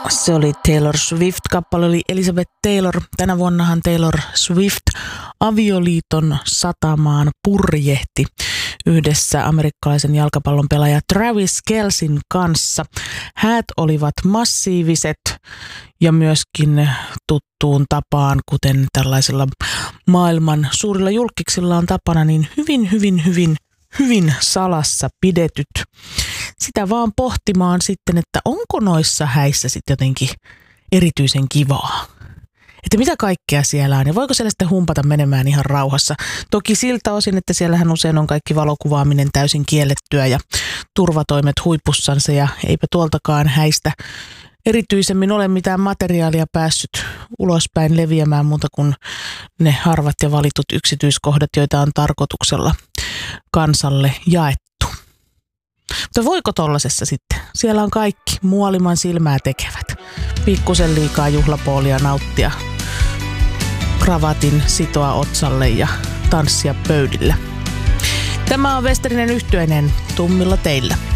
Se oli Taylor Swift, kappale oli Elizabeth Taylor. Tänä vuonnahan Taylor Swift avioliiton satamaan purjehti yhdessä amerikkalaisen jalkapallon pelaaja Travis Kelcen kanssa. Häät olivat massiiviset ja myöskin tuttuun tapaan, kuten tällaisilla maailman suurilla julkiksilla on tapana, niin hyvin salassa pidetyt. Sitä vaan pohtimaan sitten, että onko noissa häissä sitten jotenkin erityisen kivaa. Että mitä kaikkea siellä on ja voiko siellä sitten humpata menemään ihan rauhassa. Toki siltä osin, että siellähän usein on kaikki valokuvaaminen täysin kiellettyä ja turvatoimet huipussansa ja eipä tuoltakaan häistä erityisemmin ole mitään materiaalia päässyt ulospäin leviämään muuta kuin ne harvat ja valitut yksityiskohdat, joita on tarkoituksella kansalle jaettu. Mutta voiko tollasessa sitten? Siellä on kaikki muoliman silmää tekevät. Pikkusen liikaa juhlapoolia nauttia, kravatin sitoa otsalle ja tanssia pöydillä. Tämä on Westerinen Yhtyeinen tummilla teillä.